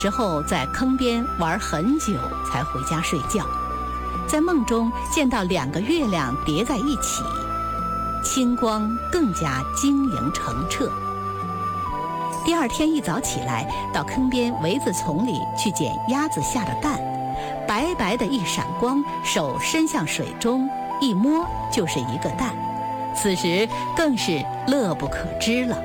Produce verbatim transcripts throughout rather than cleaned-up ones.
之后在坑边玩很久才回家睡觉，在梦中见到两个月亮叠在一起，清光更加晶莹澄澈。第二天一早起来，到坑边苇子丛里去捡鸭子下的蛋，白白的一闪光，手伸向水中，一摸就是一个蛋，此时更是乐不可支了。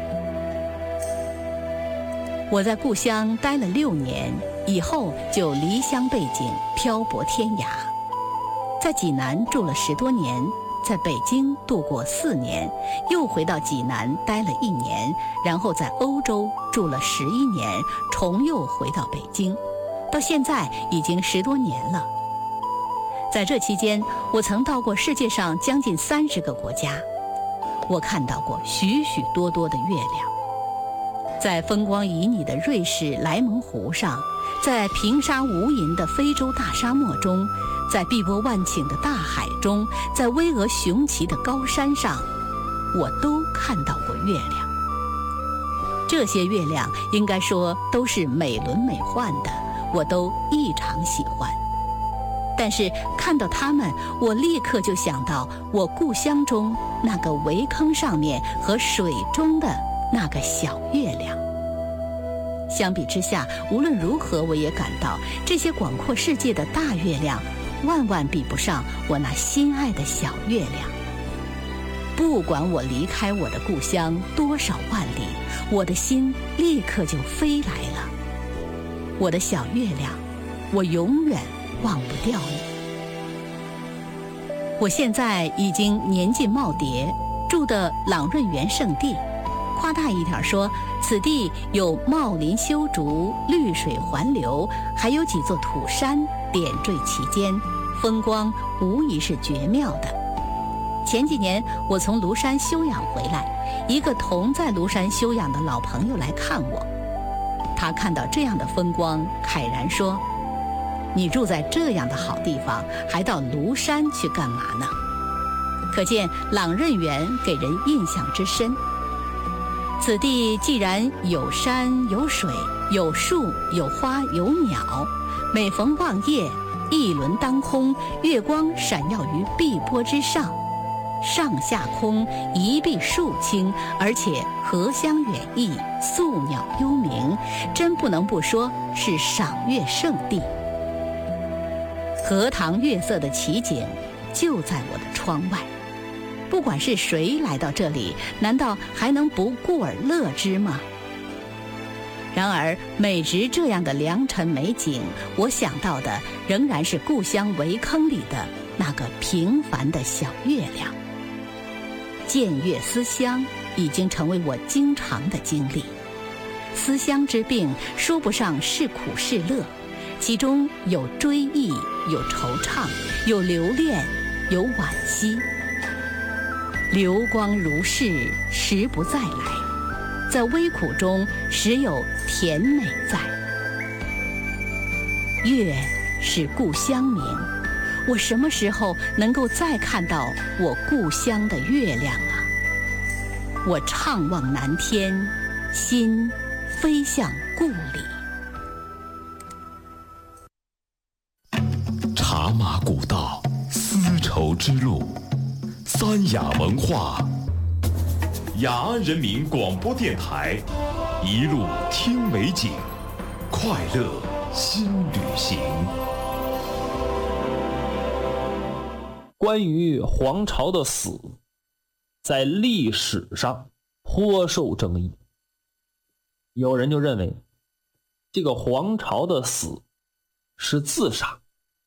我在故乡待了六年，以后就离乡背井，漂泊天涯。在济南住了十多年，在北京度过四年，又回到济南待了一年，然后在欧洲住了十一年，重又回到北京，到现在已经十多年了。在这期间，我曾到过世界上将近三十个国家，我看到过许许多多的月亮。在风光旖旎的瑞士莱蒙湖上，在平沙无垠的非洲大沙漠中，在碧波万顷的大海中，在巍峨雄奇的高山上，我都看到过月亮。这些月亮应该说都是美轮美奂的，我都异常喜欢。但是看到它们，我立刻就想到我故乡中那个围坑上面和水中的那个小月亮。相比之下，无论如何我也感到这些广阔世界的大月亮万万比不上我那心爱的小月亮。不管我离开我的故乡多少万里，我的心立刻就飞来了。我的小月亮，我永远忘不掉你。我现在已经年近耄耋，住的朗润园圣地，夸大一点说，此地有茂林修竹，绿水环流，还有几座土山点缀其间，风光无疑是绝妙的。前几年我从庐山休养回来，一个同在庐山休养的老朋友来看我，他看到这样的风光，慨然说：你住在这样的好地方，还到庐山去干嘛呢？可见朗润园给人印象之深。此地既然有山有水有树有花有鸟，每逢望夜，一轮当空，月光闪耀于碧波之上，上下空一碧树青，而且荷香远溢，宿鸟幽鸣，真不能不说是赏月圣地。荷塘月色的奇景就在我的窗外，不管是谁来到这里，难道还能不顾而乐之吗？然而每值这样的良辰美景，我想到的仍然是故乡围坑里的那个平凡的小月亮。见月思乡已经成为我经常的经历。思乡之病说不上是苦是乐，其中有追忆，有惆怅，有留恋，有惋惜。流光如逝，时不再来，在微苦中时有甜美在。月是故乡明，我什么时候能够再看到我故乡的月亮啊？我怅望南天，心飞向故里。 茶马古道，丝绸之路，三雅文化，雅安人民广播电台，一路听美景，快乐新旅行。 关于黄巢的死，在历史上颇受争议。有人就认为，这个黄巢的死是自杀。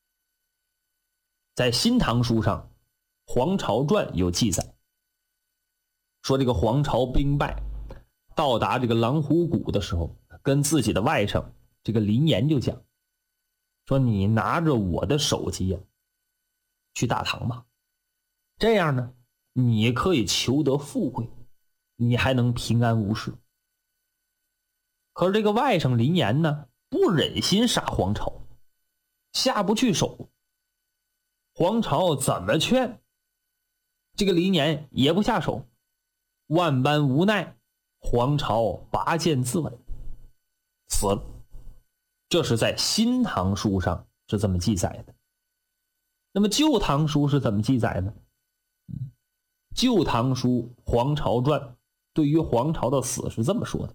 在《新唐书》上，《黄巢传》有记载，说这个黄巢兵败，到达这个狼虎谷的时候，跟自己的外甥这个林岩就讲，说你拿着我的首级呀，去大唐吧，这样呢，你可以求得富贵，你还能平安无事。可是这个外甥林岩呢，不忍心杀黄巢，下不去手。黄巢怎么劝，这个林岩也不下手，万般无奈，黄巢拔剑自刎，死了。 这是在《新唐书》上是这么记载的。那么《旧唐书》是怎么记载呢？《旧唐书·黄巢传》对于黄巢的死是这么说的：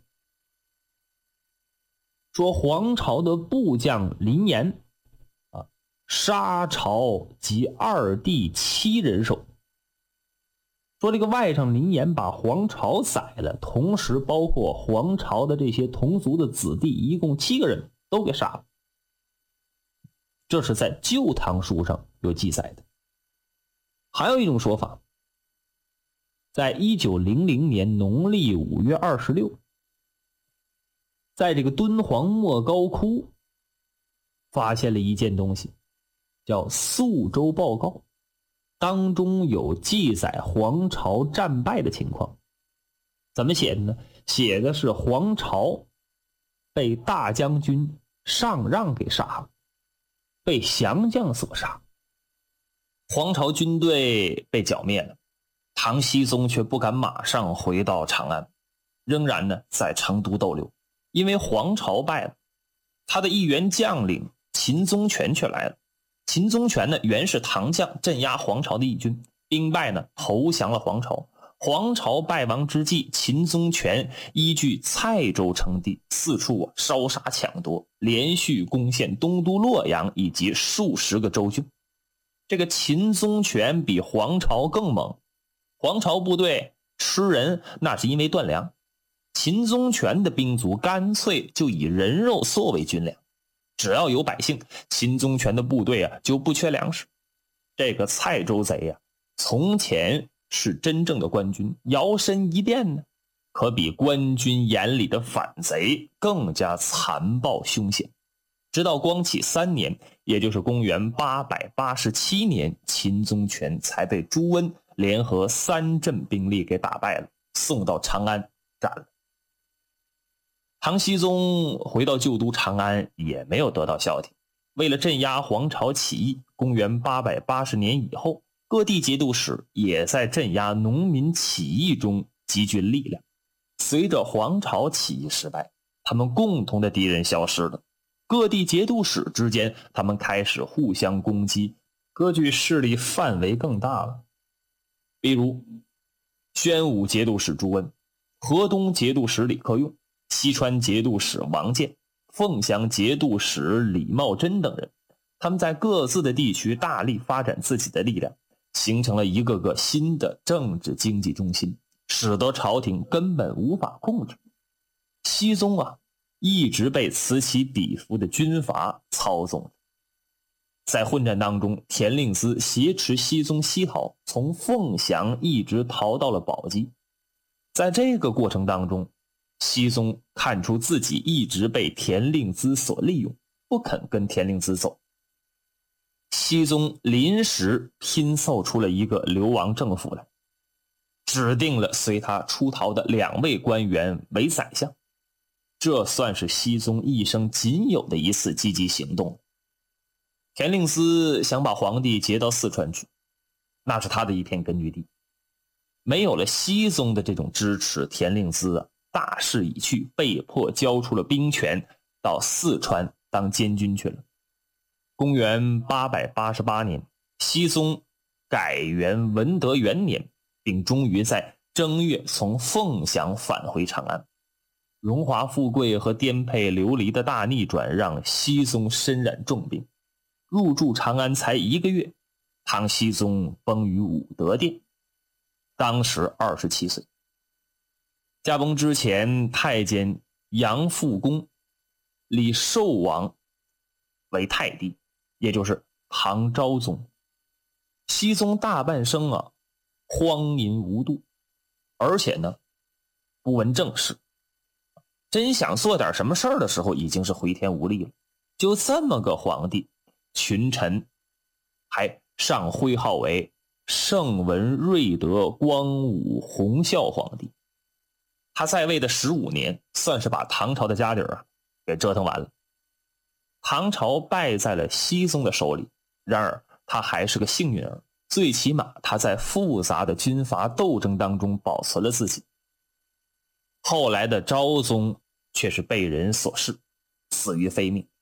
说黄巢的部将林岩啊，杀巢及二弟七人首。说这个外甥林岩把黄巢宰了，同时包括黄巢的这些同族的子弟，一共七个人都给杀了。这是在《旧唐书》上有记载的。还有一种说法，在一九零零年农历五月二十六，在这个敦煌莫高窟发现了一件东西，叫宿州报告，当中有记载黄巢战败的情况。怎么写的呢？写的是黄巢被大将军上让给杀了，被降将所杀。黄巢军队被剿灭了，唐僖宗却不敢马上回到长安，仍然呢在成都逗留。因为黄巢败了，他的一员将领秦宗权却来了。秦宗权呢原是唐将，镇压黄巢的义军，兵败呢投降了黄巢。黄巢败亡之际，秦宗权依据蔡州称帝，四处啊烧杀抢夺，连续攻陷东都洛阳以及数十个州郡。这个秦宗权比黄巢更猛，黄巢部队吃人那是因为断粮，秦宗权的兵卒干脆就以人肉作为军粮，只要有百姓，秦宗权的部队啊就不缺粮食。这个蔡州贼啊，从前是真正的官军，摇身一变呢，可比官军眼里的反贼更加残暴凶险。直到光启三年，也就是公元八百八十七年，秦宗权才被朱温联合三镇兵力给打败了，送到长安斩了。唐僖宗回到旧都长安也没有得到消停，为了镇压黄巢起义，公元八百八十年以后，各地节度使也在镇压农民起义中集聚力量。随着黄巢起义失败，他们共同的敌人消失了，各地节度使之间他们开始互相攻击，割据势力范围更大了。比如宣武节度使朱温、河东节度使李克用、西川节度使王建、凤翔节度使李茂贞等人，他们在各自的地区大力发展自己的力量，形成了一个个新的政治经济中心，使得朝廷根本无法控制。僖宗啊，一直被此起彼伏的军阀操纵着。在混战当中，田令孜挟持僖宗西逃，从凤翔一直逃到了宝鸡。在这个过程当中，僖宗看出自己一直被田令孜所利用，不肯跟田令孜走。僖宗临时拼凑出了一个流亡政府来，指定了随他出逃的两位官员为宰相。这算是僖宗一生仅有的一次积极行动。田令孜想把皇帝劫到四川去，那是他的一片根据地。没有了僖宗的这种支持，田令孜啊大势已去，被迫交出了兵权，到四川当监军去了。公元八百八十八年，僖宗改元文德元年，并终于在正月从凤翔返回长安。荣华富贵和颠沛流离的大逆转让僖宗身染重病，入住长安才一个月，唐僖宗崩于武德殿，当时二十七岁。驾崩之前，太监杨复恭立寿王为太帝，也就是唐昭宗。僖宗大半生啊，荒淫无度，而且呢，不闻政事。真想做点什么事儿的时候，已经是回天无力了。就这么个皇帝，群臣还上徽号为圣文瑞德光武弘孝皇帝。他在位的十五年，算是把唐朝的家底儿啊给折腾完了。唐朝败在了僖宗的手里，然而他还是个幸运儿，最起码他在复杂的军阀斗争当中保存了自己。后来的昭宗却是被人所弑，死于非命。